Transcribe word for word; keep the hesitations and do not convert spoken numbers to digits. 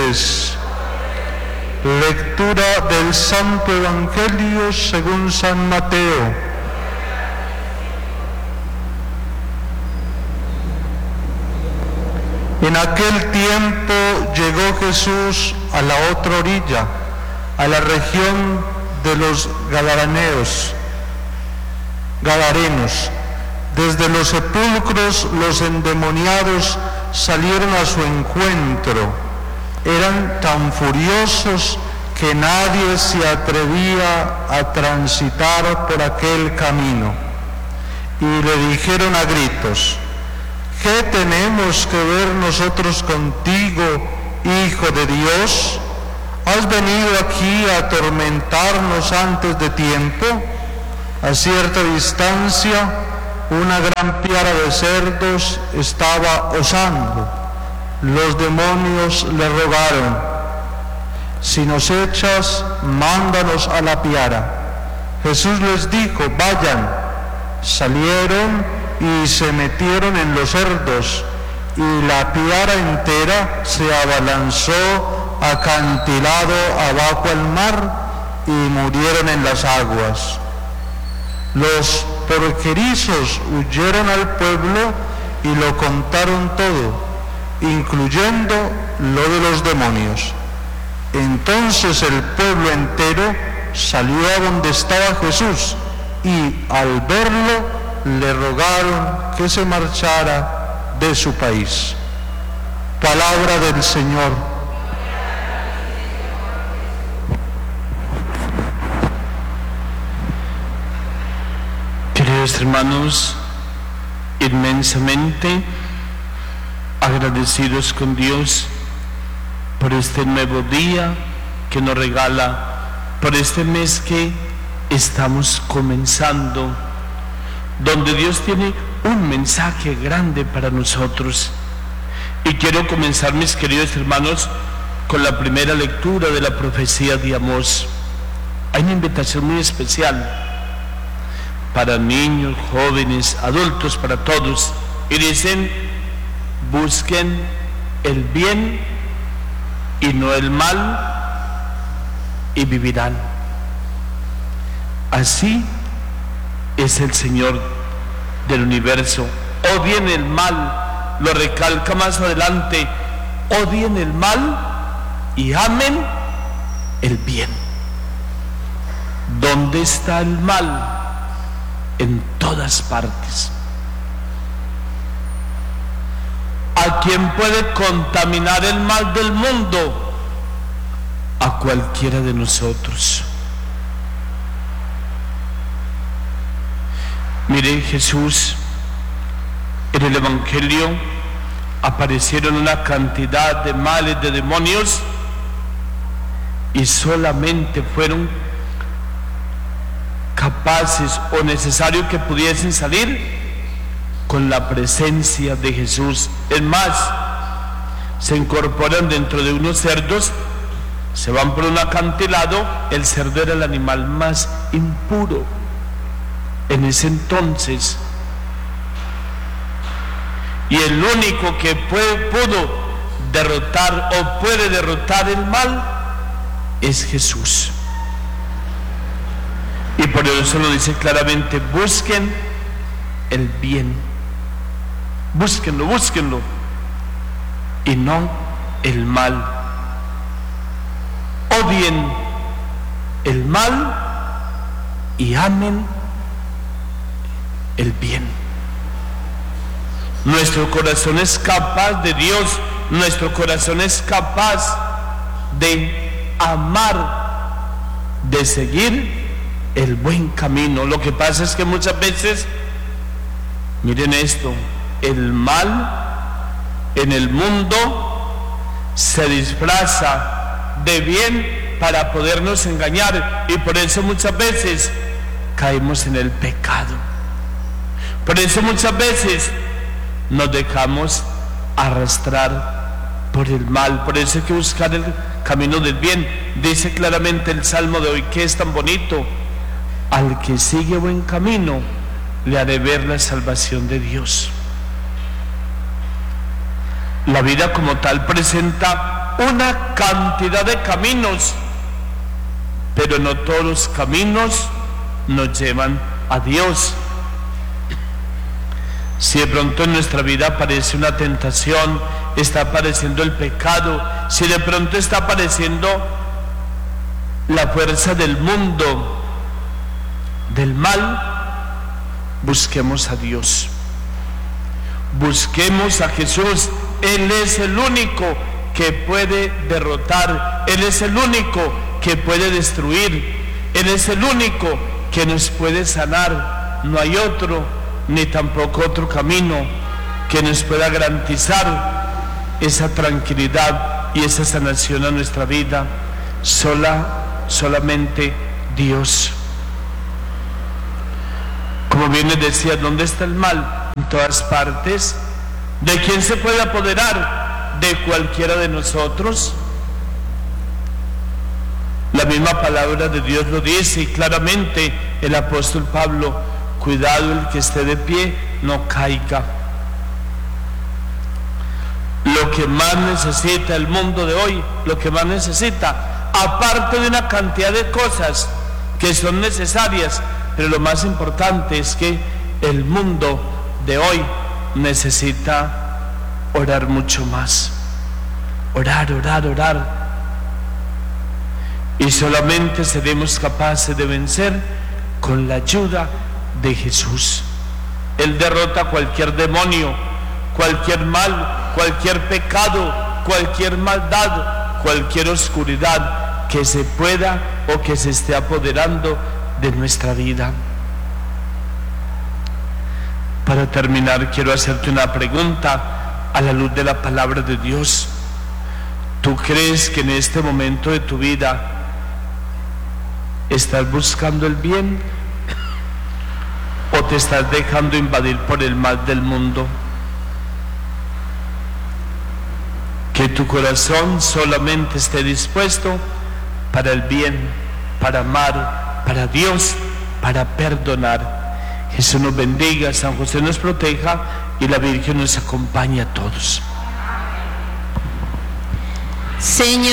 ustedes. Lectura del Santo Evangelio según San Mateo. En aquel tiempo llegó Jesús a la otra orilla, a la región de los Gadareneos. Gadarenos. Desde los sepulcros los endemoniados salieron a su encuentro. Eran tan furiosos que nadie se atrevía a transitar por aquel camino. Y le dijeron a gritos: ¿qué tenemos que ver nosotros contigo, Hijo de Dios? ¿Has venido aquí a atormentarnos antes de tiempo? A cierta distancia, una gran piara de cerdos estaba osando. Los demonios le rogaron: si nos echas, mándanos a la piara. Jesús les dijo: vayan. Salieron y se metieron en los cerdos, y la piara entera se abalanzó acantilado abajo al mar y murieron en las aguas. Los porquerizos huyeron al pueblo y lo contaron todo, incluyendo lo de los demonios. Entonces el pueblo entero salió a donde estaba Jesús y al verlo le rogaron que se marchara de su país. Palabra del Señor. Queridos hermanos, inmensamente agradecidos con Dios por este nuevo día que nos regala, por este mes que estamos comenzando, donde Dios tiene un mensaje grande para nosotros. Y quiero comenzar, mis queridos hermanos, con la primera lectura de la profecía de Amós. Hay una invitación muy especial para niños, jóvenes, adultos, para todos, y dicen: busquen el bien y no el mal, y vivirán. Así es el Señor del universo. Odien el mal, lo recalca más adelante: odien el mal y amen el bien. ¿Dónde está el mal? En todas partes. ¿A quién puede contaminar el mal del mundo? A cualquiera de nosotros. Mire, Jesús, en el Evangelio aparecieron una cantidad de males, de demonios, y solamente fueron capaces o necesario que pudiesen salir con la presencia de Jesús. Es más, se incorporan dentro de unos cerdos, se van por un acantilado. El cerdo era el animal más impuro en ese entonces, y el único que puede, pudo derrotar o puede derrotar el mal es Jesús. Y por eso lo dice claramente: busquen el bien, búsquenlo, búsquenlo, y no el mal. Odien el mal y amen el bien. Nuestro corazón es capaz de Dios, nuestro corazón es capaz de amar, de seguir el buen camino. Lo que pasa es que muchas veces, miren esto, el mal en el mundo se disfraza de bien para podernos engañar, y por eso muchas veces caemos en el pecado. Por eso muchas veces nos dejamos arrastrar por el mal. Por eso hay que buscar el camino del bien. Dice claramente el Salmo de hoy, que es tan bonito: al que sigue buen camino, le haré ver la salvación de Dios. La vida como tal presenta una cantidad de caminos, pero no todos los caminos nos llevan a Dios. Si de pronto en nuestra vida aparece una tentación, está apareciendo el pecado, si de pronto está apareciendo la fuerza del mundo, del mal, busquemos a Dios. Busquemos a Jesús. Él es el único que puede derrotar, Él es el único que puede destruir, Él es el único que nos puede sanar. No hay otro, ni tampoco otro camino que nos pueda garantizar esa tranquilidad y esa sanación a nuestra vida. Sola, solamente Dios. Como bien les decía, ¿dónde está el mal? En todas partes. ¿De quién se puede apoderar? De cualquiera de nosotros. La misma palabra de Dios lo dice, y claramente el apóstol Pablo: cuidado el que esté de pie, no caiga. Lo que más necesita el mundo de hoy, lo que más necesita, aparte de una cantidad de cosas que son necesarias, pero lo más importante es que el mundo de hoy necesita orar mucho más. Orar, orar, orar. Y solamente seremos capaces de vencer con la ayuda de Jesús. Él derrota cualquier demonio, cualquier mal, cualquier pecado, cualquier maldad, cualquier oscuridad que se pueda o que se esté apoderando de nuestra vida. Para terminar, quiero hacerte una pregunta a la luz de la palabra de Dios. ¿Tú crees que en este momento de tu vida estás buscando el bien o te estás dejando invadir por el mal del mundo? Que tu corazón solamente esté dispuesto para el bien, para amar, para Dios, para perdonar. Jesús nos bendiga, San José nos proteja y la Virgen nos acompañe a todos. Señor.